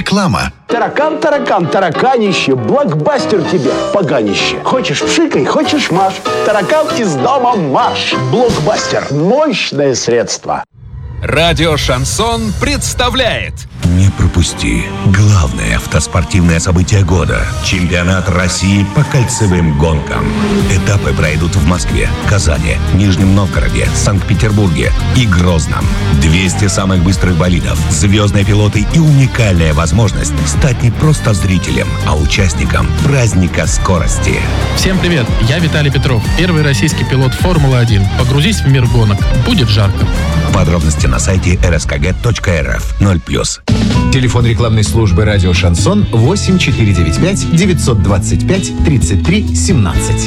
Реклама. Таракан, тараканище, блокбастер тебе, поганище. Хочешь пшикай, хочешь маш. Таракан из дома марш. Блокбастер. Мощное средство. Радио «Шансон» представляет. Не пропусти главное автоспортивное событие года. Чемпионат России по кольцевым гонкам. Этапы пройдут в Москве, Казани, Нижнем Новгороде, Санкт-Петербурге и Грозном. 200 самых быстрых болидов, звездные пилоты и уникальная возможность стать не просто зрителем, а участником праздника скорости. Всем привет, я Виталий Петров, первый российский пилот Формулы-1. Погрузись в мир гонок, будет жарко. Подробности на сайте rskg.rf 0+. Телефон рекламной службы «Радио Шансон» 8495-925-33-17.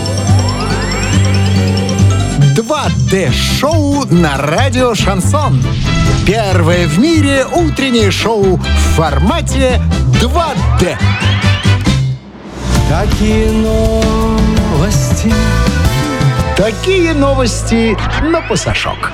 2D-шоу на «Радио Шансон». Первое в мире утреннее шоу в формате 2D. Такие новости на пасашок.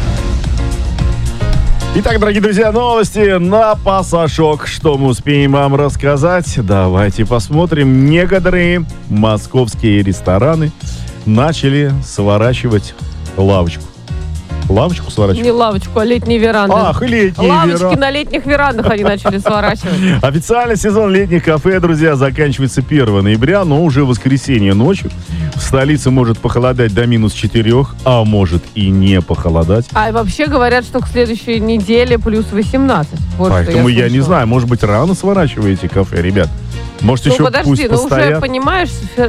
Итак, дорогие друзья, новости на пасашок. Что мы успеем вам рассказать? Давайте посмотрим. Некоторые московские рестораны начали сворачивать лавочку. Лавочку сворачивать? Не лавочку, а летние веранды. Ах, летние лавочки веранды. на летних верандах они начали сворачивать. Официальный сезон летних кафе, друзья, заканчивается 1 ноября, но уже в воскресенье ночью в столице может похолодать до -4, а может и не похолодать. А вообще говорят, что к следующей неделе плюс 18. Вот поэтому я не знаю, может быть, рано сворачиваете кафе, ребят? Может, еще подожди, пусть постоят? Уже, понимаешь,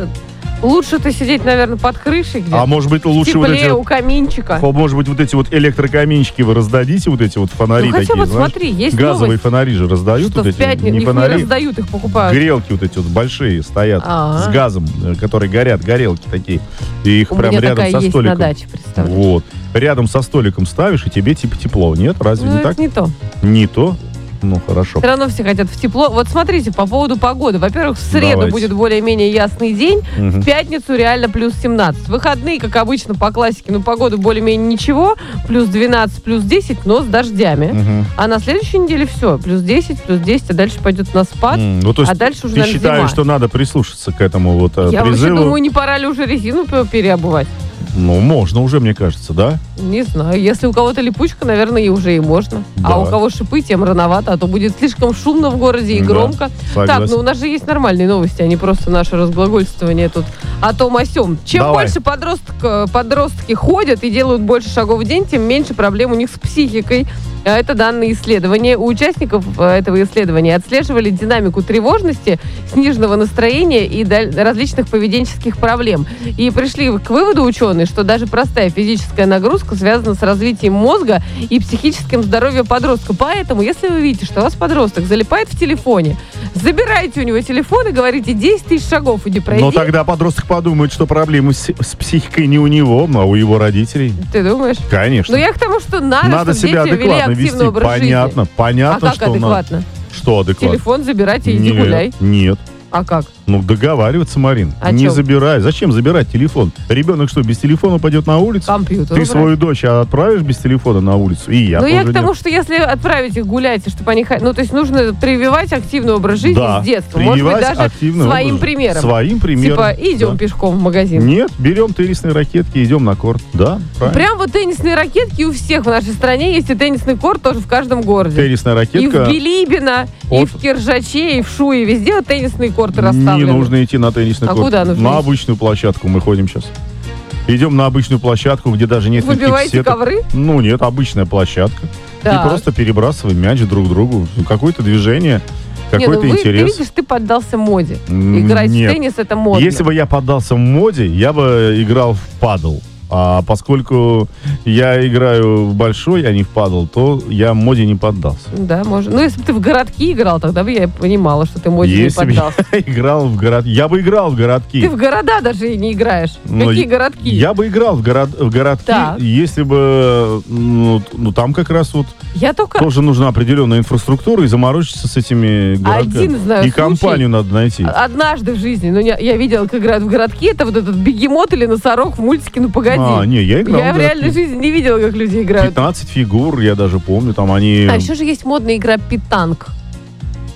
лучше-то сидеть, наверное, под крышей где-то. А может быть, лучше теплее, вот эти у каминчика. Может быть, вот эти вот электрокаминчики вы раздадите, вот эти вот фонари хотя такие, вот знаешь? смотри, есть газовые новость, фонари же раздают, что вот в эти, пятницу не их фонари, не раздают, их покупают. грелки вот эти вот большие стоят с газом, которые горят, горелки такие. И их у прям меня рядом такая со есть столиком. на даче, представляешь? Вот. Рядом со столиком ставишь, и тебе типа тепло. Нет? Разве не это так? не то. Не то? Ну, хорошо. Все равно все хотят в тепло. Вот смотрите, по поводу погоды. Во-первых, в среду Давайте. будет более-менее ясный день. В пятницу реально плюс 17. Выходные, как обычно, по классике, погода более-менее ничего. Плюс 12, плюс 10, но с дождями. А на следующей неделе все. Плюс 10, а дальше пойдет на спад. Ну, то есть а дальше уже, ты наверное, считаешь, зима. что надо прислушаться к этому вот Я вообще призыву? думаю, не пора ли уже резину переобувать? Ну, можно уже, мне кажется, да? Не знаю. Если у кого-то липучка, наверное, и уже и можно. Да. А у кого шипы, тем рановато, а то будет слишком шумно в городе и Да, громко. согласен. Так, у нас же есть нормальные новости, а не просто наше разглагольствование тут о том о сём. Чем Давай. больше подростки ходят и делают больше шагов в день, тем меньше проблем у них с психикой. Это данные исследования. У участников этого исследования отслеживали динамику тревожности, сниженного настроения и различных поведенческих проблем. И пришли к выводу ученые, что даже простая физическая нагрузка связана с развитием мозга и психическим здоровьем подростка. Поэтому, если вы видите, что у вас подросток залипает в телефоне, забирайте у него телефон и говорите: 10 тысяч шагов иди пройди. Но тогда подросток подумает, что проблемы с психикой не у него, а у его родителей. Ты думаешь? Конечно. Ну, я к тому, что надо чтобы себя дети вели адекватно вести. активный образ Понятно, жизни. понятно, А как что адекватно? Что адекватно? Телефон забирать и иди гуляй. Нет. А как? Ну, договариваться, Марин. О не чем? забирай. Зачем забирать телефон? Ребенок что, без телефона пойдет на улицу? Компьютер Ты убрать. свою дочь отправишь без телефона на улицу? И я Ну, тоже я к тому, нет. что если отправить их гулять, чтобы они... Ну, то есть нужно прививать активный образ жизни Да, с детства. Может быть, прививать даже активный своим образ. примером. Своим примером. Типа, идем Да. пешком в магазин. Нет, берем теннисные ракетки, идем на корт. Да, правильно. Прям вот теннисные ракетки у всех в нашей стране есть, и теннисный корт тоже в каждом городе. Теннисная И ракетка. в Билибино, и От- в Киржаче, и в Шуе, везде вот теннисные корты Не расставлены. нужно идти на теннисный А корт. куда нужно На идти? обычную площадку мы ходим сейчас. Идем на обычную площадку, где даже нет никаких Выбиваете сеток. ковры? Ну нет, обычная площадка. Так. И просто перебрасываем мяч друг другу. Какое-то движение, Не, какой-то ты интерес. видишь, ты поддался моде. Играть Нет. в теннис — это модно. Если бы я поддался моде, я бы играл в падл. А поскольку я играю в большой, а не в падл, то я моде не поддался. Да, может. Ну, если бы ты в городки играл, тогда бы я понимала, что ты моде не Если бы поддался. я играл в город, я бы играл в городки. Ты в города даже и не играешь. Но Какие городки? Я бы играл в городки, Так. если бы, ну, там как раз вот Я только тоже нужна определенная инфраструктура, и заморочиться с этими городками. Один знаю И случай. компанию надо найти. однажды в жизни, ну, я видела, как играют в городки, это вот этот бегемот или носорог в мультике «Ну, погоди». Не, я играл Я в в реальной городки. жизни не видела, как люди играют. 15 фигур, я даже помню, там они... А еще же есть модная игра «Питанг».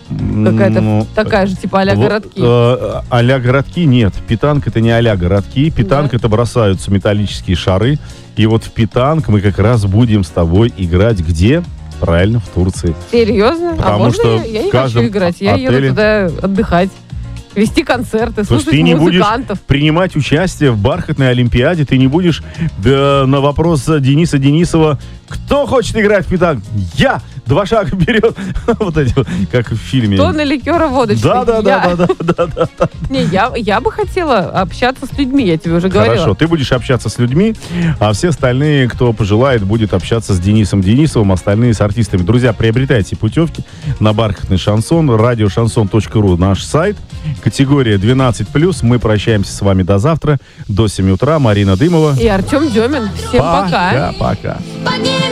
Какая-то такая же, типа а-ля городки. А-ля городки нет. Питанг это не а-ля городки. Питанг это бросаются металлические шары. И вот в питанг мы как раз будем с тобой играть где? Правильно, в Турции. Серьезно? Потому можно что я не в каждом хочу играть? Я еду отеле- туда отдыхать. Вести концерты, То есть слушать ты не будешь музыкантов. принимать участие в бархатной олимпиаде, ты не будешь на вопрос Дениса Денисова, кто хочет играть в питанг? Я! 2 шага вперед. Вот эти вот, как в фильме. Тонна ликера водочки. Да. Не, я бы хотела общаться с людьми, я тебе уже говорила. Хорошо, ты будешь общаться с людьми, а все остальные, кто пожелает, будет общаться с Денисом Денисовым, остальные с артистами. Друзья, приобретайте путевки на бархатный шансон, радиошансон.ру, наш сайт, категория 12+. Мы прощаемся с вами до завтра, до 7 утра. Марина Дымова. И Артем Демин. Всем пока. Пока.